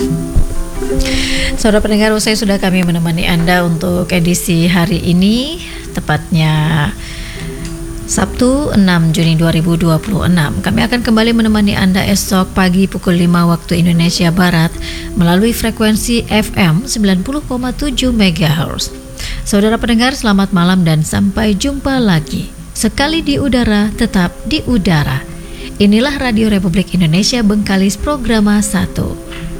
Saudara pendengar, usai sudah kami menemani Anda untuk edisi hari ini, tepatnya Sabtu 6 Juni 2026. Kami akan kembali menemani Anda esok pagi pukul 5 waktu Indonesia Barat melalui frekuensi FM 90,7 MHz. Saudara pendengar, selamat malam dan sampai jumpa lagi. Sekali di udara, tetap di udara. Inilah Radio Republik Indonesia Bengkalis Programa 1.